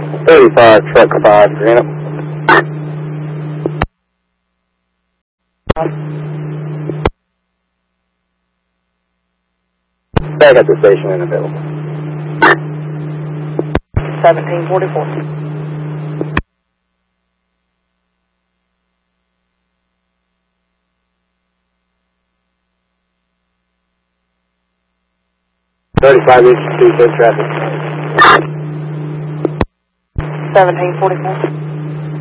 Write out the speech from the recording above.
35, truck 5, Greenup. Back at the station and available. 1744. East 2, good traffic. 1744.